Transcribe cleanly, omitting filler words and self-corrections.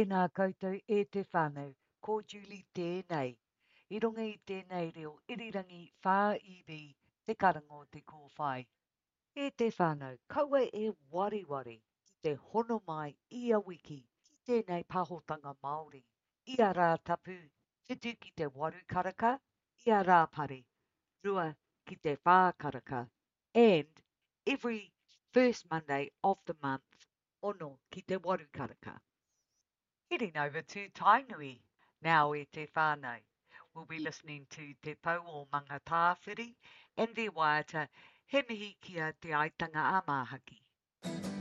Tēnā koutou e te whānau, ko Julie tēnei. I runga i tēnei reo irirangi whā iwi te karango te kōwhai. E te whānau, kaua e wariwari ki te hono mai ia wiki ki tēnei pahotanga Māori. Ia rā tapu, whitu ki te waru karaka, ia rā pare, rua ki te whā karaka. And every first Monday of the month, ono ki te waru karaka. Heading over to Tainui, now e te whānau. We'll be listening to Te Pau o Manga Tāwhiri and their waiata, he mihi kia te aitanga āmahaki.